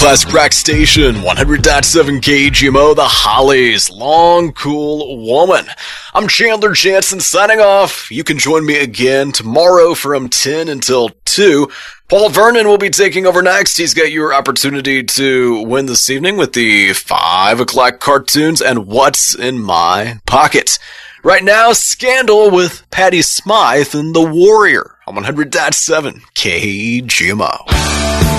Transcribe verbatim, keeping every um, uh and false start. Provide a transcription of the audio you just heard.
Classic Rock Station, one hundred point seven K G M O, The Hollies, Long Cool Woman. I'm Chandler Jansen signing off. You can join me again tomorrow from ten until two. Paul Vernon will be taking over next. He's got your opportunity to win this evening with the five o'clock cartoons and What's in My Pocket. Right now, Scandal with Patty Smythe and The Warrior on one hundred point seven K G M O.